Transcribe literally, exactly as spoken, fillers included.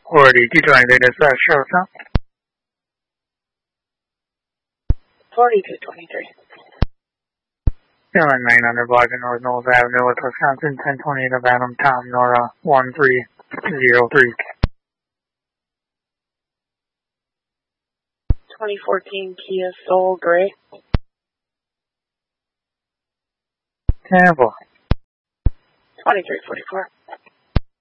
forty, Detroit, data slash Shelton. forty-two twenty-three. Feeling nine hundred block in North Knowles Avenue, with Wisconsin, ten twenty of Adam, Tom, Nora, one three zero three. twenty fourteen Kia Soul Gray. Tampa. twenty-three forty-four.